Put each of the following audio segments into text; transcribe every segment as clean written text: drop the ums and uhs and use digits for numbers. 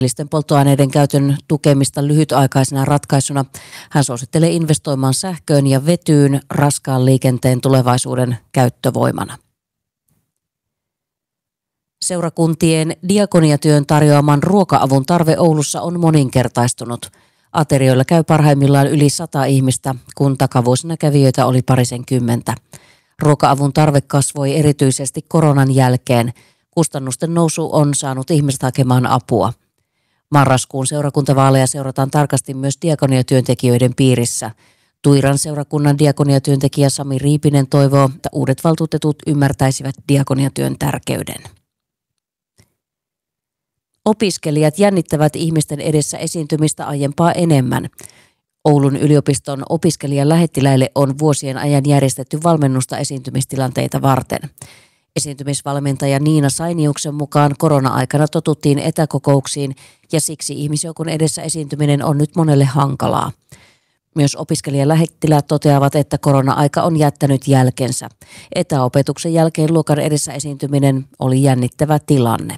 polttoaineiden käytön tukemista lyhytaikaisena ratkaisuna. Hän suosittelee investoimaan sähköön ja vetyyn raskaan liikenteen tulevaisuuden käyttövoimana. Seurakuntien diakoniatyön tarjoaman ruoka-avun tarve Oulussa on moninkertaistunut. Aterioilla käy parhaimmillaan yli 100 ihmistä, kun takavuosina kävijöitä oli parisenkymmentä. Ruoka-avun tarve kasvoi erityisesti koronan jälkeen. Kustannusten nousu on saanut ihmiset hakemaan apua. Marraskuun seurakuntavaaleja seurataan tarkasti myös diakoniatyöntekijöiden piirissä. Tuiran seurakunnan diakoniatyöntekijä Sami Riipinen toivoo, että uudet valtuutetut ymmärtäisivät diakoniatyön tärkeyden. Opiskelijat jännittävät ihmisten edessä esiintymistä aiempaa enemmän. Oulun yliopiston opiskelijalähettiläille on vuosien ajan järjestetty valmennusta esiintymistilanteita varten. Esiintymisvalmentaja Niina Sainiuksen mukaan korona-aikana totuttiin etäkokouksiin ja siksi ihmisjoukon edessä esiintyminen on nyt monelle hankalaa. Myös opiskelijalähettiläät toteavat, että korona-aika on jättänyt jälkensä. Etäopetuksen jälkeen luokan edessä esiintyminen oli jännittävä tilanne.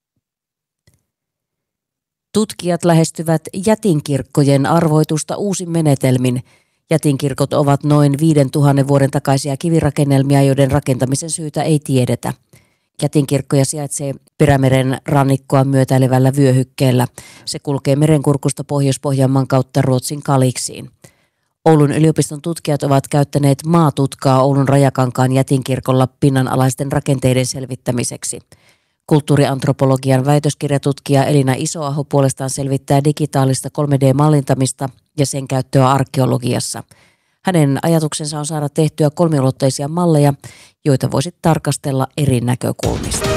Tutkijat lähestyvät jätinkirkkojen arvoitusta uusin menetelmin. Jätinkirkot ovat noin 5000 vuoden takaisia kivirakennelmia, joiden rakentamisen syytä ei tiedetä. Jätinkirkkoja sijaitsee Perämeren rannikkoa myötäilevällä vyöhykkeellä. Se kulkee merenkurkusta Pohjois-Pohjanmaan kautta Ruotsin Kaliksiin. Oulun yliopiston tutkijat ovat käyttäneet maatutkaa Oulun Rajakankaan jätinkirkolla pinnanalaisten rakenteiden selvittämiseksi. Kulttuuriantropologian väitöskirjatutkija Elina Isoaho puolestaan selvittää digitaalista 3D-mallintamista ja sen käyttöä arkeologiassa. Hänen ajatuksensa on saada tehtyä kolmiulotteisia malleja, joita voisi tarkastella eri näkökulmista.